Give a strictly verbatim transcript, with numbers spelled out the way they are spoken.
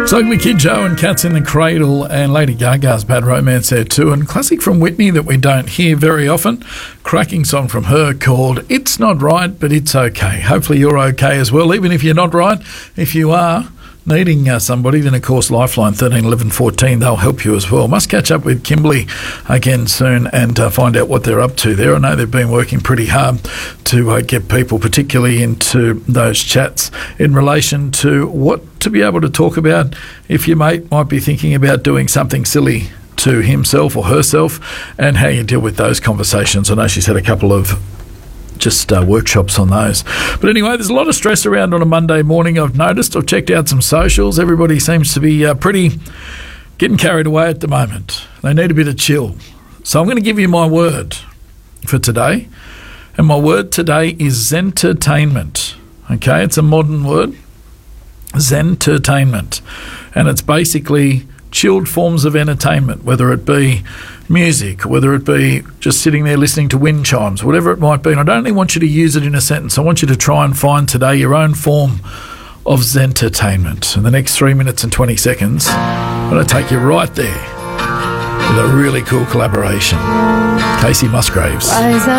Ugly Kid Joe and Cats in the Cradle, and Lady Gaga's Bad Romance there too, and classic from Whitney that we don't hear very often. Cracking song from her called It's Not Right, But It's Okay. Hopefully you're okay as well, even if you're not right. If you are needing uh, somebody, then of course Lifeline thirteen eleven fourteen, they'll help you as well. Must catch up with Kimberly again soon and uh, find out what they're up to there. I know they've been working pretty hard to uh, get people particularly into those chats in relation to what to be able to talk about if your mate might be thinking about doing something silly to himself or herself, and how you deal with those conversations. I know she's had a couple of just uh, workshops on those. But anyway, there's a lot of stress around on a Monday morning, I've noticed. I've checked out some socials. Everybody seems to be uh, pretty getting carried away at the moment. They need a bit of chill. So I'm going to give you my word for today. And my word today is zentertainment. Okay, it's a modern word. Zentertainment. And it's basically chilled forms of entertainment, whether it be music, whether it be just sitting there listening to wind chimes, whatever it might be. And I don't only want you to use it in a sentence. I want you to try and find today your own form of zentertainment. In the next three minutes and twenty seconds, I'm going to take you right there with a really cool collaboration. Casey Musgraves.